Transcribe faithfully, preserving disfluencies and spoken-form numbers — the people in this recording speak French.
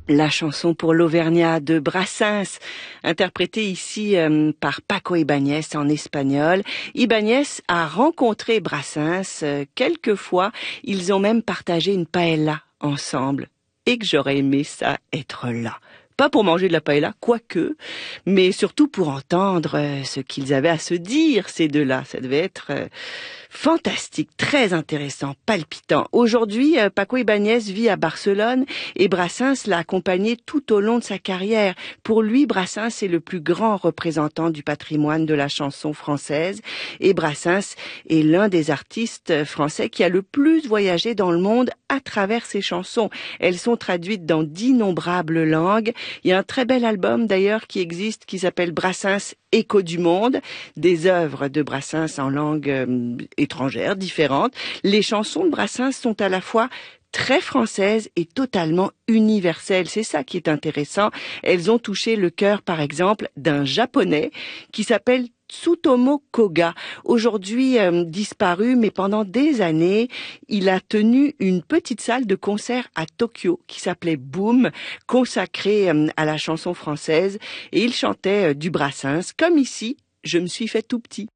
La chanson pour l'Auvergnat de Brassens, interprétée ici euh, par Paco Ibáñez en espagnol. Ibáñez a rencontré Brassens euh, quelques fois. Ils ont même partagé une paella ensemble. Et que j'aurais aimé ça être là. Pas pour manger de la paella, quoique, mais surtout pour entendre euh, ce qu'ils avaient à se dire, ces deux-là. Ça devait être euh, fantastique, très intéressant, palpitant. Aujourd'hui, euh, Paco Ibáñez vit à Barcelone et Brassens l'a accompagné tout au long de sa carrière. Pour lui, Brassens est le plus grand représentant du patrimoine de la chanson française et Brassens est l'un des artistes français qui a le plus voyagé dans le monde à travers ses chansons. Elles sont traduites dans d'innombrables langues. Il y a un très bel album d'ailleurs qui existe qui s'appelle Brassens Écho du monde, des œuvres de Brassens en langue euh, étrangère, différentes. Les chansons de Brassens sont à la fois très françaises et totalement universelles. C'est ça qui est intéressant. Elles ont touché le cœur, par exemple, d'un Japonais qui s'appelle Tsutomu Koga, aujourd'hui euh, disparu, mais pendant des années, il a tenu une petite salle de concert à Tokyo qui s'appelait Boom, consacrée euh, à la chanson française, et il chantait euh, du Brassens, comme ici, je me suis fait tout petit.